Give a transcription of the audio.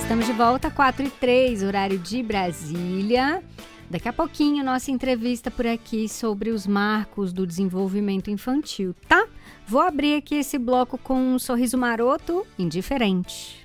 Estamos de volta, 4h03, horário de Brasília. Daqui a pouquinho, nossa entrevista por aqui sobre os marcos do desenvolvimento infantil, tá? Vou abrir aqui esse bloco com um sorriso maroto, indiferente.